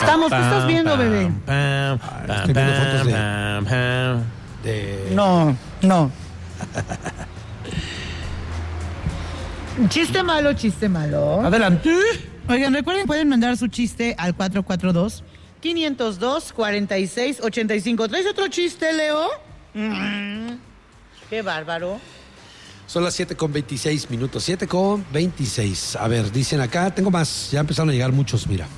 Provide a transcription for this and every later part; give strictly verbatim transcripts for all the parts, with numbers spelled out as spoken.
estamos, ¿qué estás viendo, bebé? Ah, estoy viendo fotos de... de... No, no. Chiste malo, chiste malo. Adelante. Oigan, recuerden, pueden mandar su chiste al cuatro cuatro dos, cinco cero dos, cuatro seis ocho cinco. ¿Traes otro chiste, Leo? Mm, qué bárbaro. Son las siete con veintiséis minutos. siete con veintiséis. A ver, dicen acá, tengo más. Ya empezaron a llegar muchos, mira.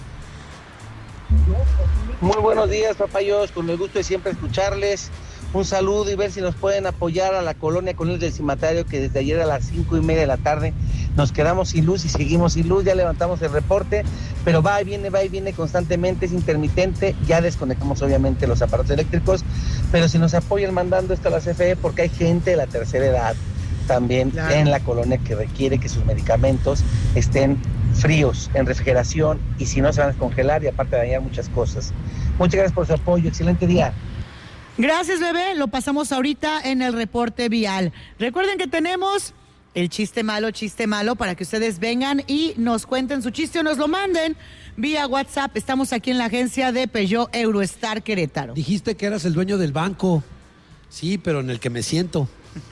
Muy buenos días, papayos. Con el gusto de siempre escucharles. Un saludo y ver si nos pueden apoyar a la colonia Colonias del Cimatario, que desde ayer a las cinco y media de la tarde nos quedamos sin luz y seguimos sin luz. Ya levantamos el reporte, pero va y viene, va y viene constantemente, es intermitente. Ya desconectamos obviamente los aparatos eléctricos, pero si nos apoyan mandando esto a la C F E, porque hay gente de la tercera edad también claro. en la colonia que requiere que sus medicamentos estén fríos, en refrigeración, y si no se van a descongelar y aparte de dañar muchas cosas. Muchas gracias por su apoyo, excelente día. Gracias, bebé. Lo pasamos ahorita en el reporte vial. Recuerden que tenemos el chiste malo, chiste malo, para que ustedes vengan y nos cuenten su chiste o nos lo manden vía WhatsApp. Estamos aquí en la agencia de Peugeot Eurostar Querétaro. Dijiste que eras el dueño del banco. Sí, pero en el que me siento.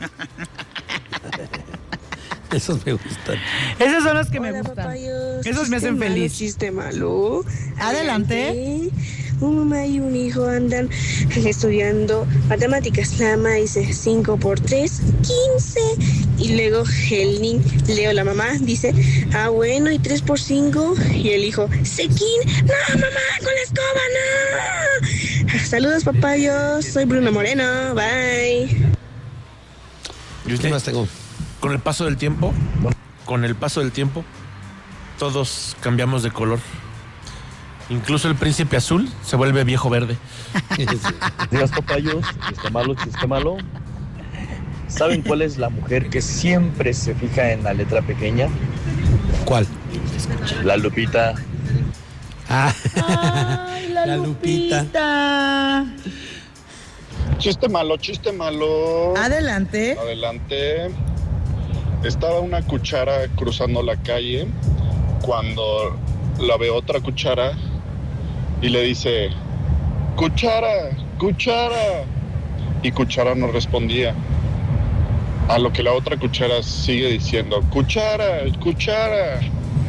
Esos me gustan. Esos son los que Hola, me gustan. Papayos. Esos me hacen Chiste feliz. Malo, chiste malo. Adelante. Adelante. Un mamá y un hijo andan estudiando matemáticas. La mamá dice cinco por tres, quince. Y luego el niño, Leo, la mamá, dice, ah, bueno, y tres por cinco. Y el hijo, sequín. No, mamá, con la escoba, no. Saludos, papayos. Soy Bruno Moreno. Bye. Yo ¿Qué más tengo? Con el paso del tiempo, con el paso del tiempo, todos cambiamos de color. Incluso el príncipe azul se vuelve viejo verde. Días, papayos, chiste malo, chiste malo. ¿Saben cuál es la mujer que siempre se fija en la letra pequeña? ¿Cuál? La Lupita. Ah, Ay, la, la Lupita. Lupita. Chiste malo, chiste malo. Adelante. Adelante. Estaba una cuchara cruzando la calle cuando la ve otra cuchara y le dice, cuchara, cuchara. Y cuchara no respondía. A lo que la otra cuchara sigue diciendo, cuchara, cuchara.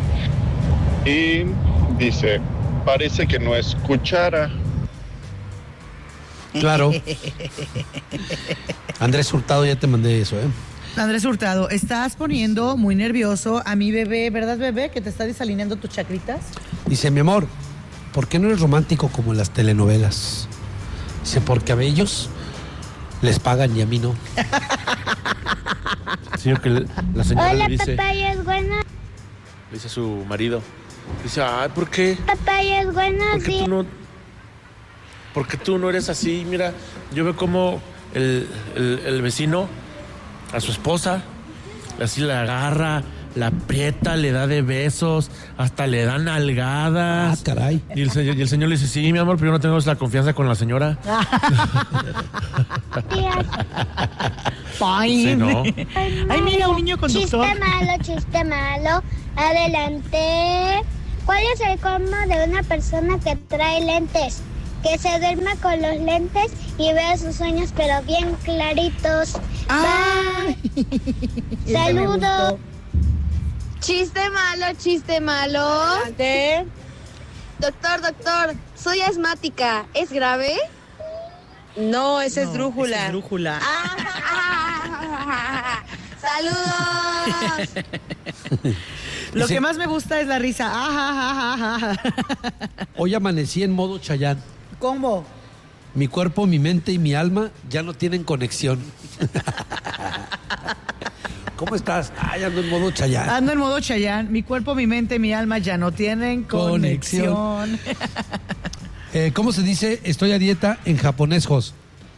Y dice, parece que no es cuchara. Claro. Andrés Hurtado, ya te mandé eso, ¿eh? Andrés Hurtado, estás poniendo muy nervioso a mi bebé, ¿verdad, bebé? Que te está desalineando tus chacritas. Dice, mi amor, ¿por qué no eres romántico como en las telenovelas? Dice, porque a ellos les pagan y a mí no. Sí, que le, la señora Hola, le dice, papaya es buena. le dice a su marido, dice, ay, ¿por qué? Papaya es buena. ¿Por qué tú no, porque tú no eres así? Mira, yo veo como el, el, el vecino a su esposa, así la agarra, la aprieta, le da de besos, hasta le dan nalgadas. Ah, caray. Y el, señor, y el señor le dice, sí, mi amor, pero yo no tengo la confianza con la señora. Fine. Sí, ¿no? Ay, mira, un niño conductor. Chiste malo, chiste malo. Adelante. ¿Cuál es el colmo de una persona que trae lentes? Que se duerma con los lentes y vea sus sueños, pero bien claritos. Ay. Bye. Saludos. Chiste malo, chiste malo. Adelante. Doctor, doctor, soy asmática. ¿Es grave? No, esa es No, drújula. esa es drújula. Ah, ¡saludos! Lo Dice, que más me gusta es la risa. Ajá, ajá, ajá, ajá. hoy amanecí en modo Chayán. ¿Cómo? Mi cuerpo, mi mente y mi alma ya no tienen conexión. ¿Cómo estás? Ay, ando en modo Chayán. Ando en modo Chayán. Mi cuerpo, mi mente, mi alma ya no tienen conexión. Eh, ¿Cómo se dice estoy a dieta en japonés, Jos?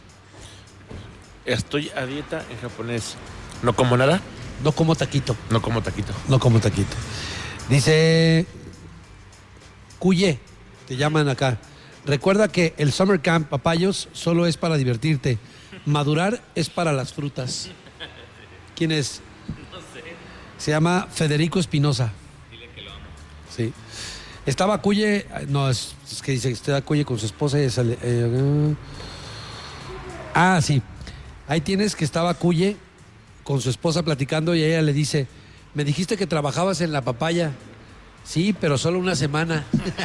Estoy a dieta en japonés. ¿No como nada? No como taquito. No como taquito. No como taquito. Dice Cuye, te llaman acá. Recuerda que el Summer Camp, papayos, solo es para divertirte. Madurar es para las frutas. ¿Quién es? No sé. Se llama Federico Espinosa. Dile que lo amo. Sí. Estaba Cuye, no, es, es que dice que estaba Cuye con su esposa y sale, eh, ah, sí. Ahí tienes que estaba Cuye con su esposa platicando y ella le dice, me dijiste que trabajabas en la papaya. Sí, pero solo una semana.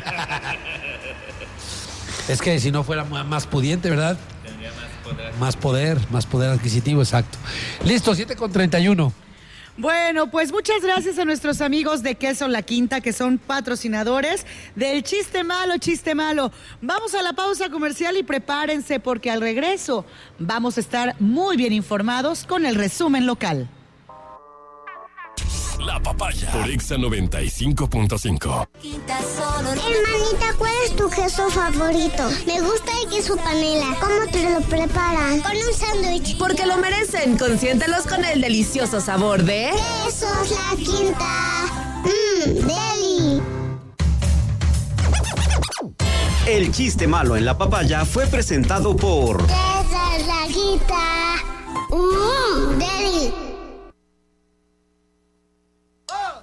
Es que si no fuera más pudiente, ¿verdad? Tendría más poder. Más poder, más poder adquisitivo, exacto. Listo, siete con treinta y uno. Bueno, pues muchas gracias a nuestros amigos de Queso La Quinta, que son patrocinadores del Chiste Malo, Chiste Malo. Vamos a la pausa comercial y prepárense porque al regreso vamos a estar muy bien informados con el resumen local. La Papaya por Exa noventa y cinco punto cinco. Hermanita, ¿cuál es tu queso favorito? Me gusta el queso panela. ¿Cómo te lo preparan? Con un sándwich. Porque lo merecen. Consiéntelos con el delicioso sabor de... Quesos La Quinta. Mmm, deli. El Chiste Malo en La Papaya fue presentado por... Queso